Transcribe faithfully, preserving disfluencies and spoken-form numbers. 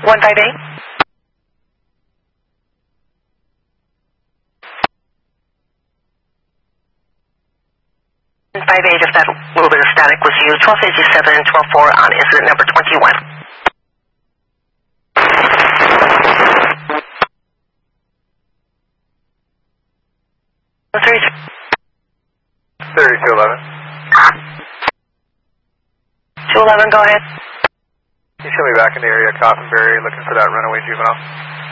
one five eight. five eight, if that little bit of static was you. twelve fifty-seven, twelve four on incident number twenty-one. thirty-two eleven. two eleven, go ahead. You show me back in the area, Coffinberry, looking for that runaway juvenile.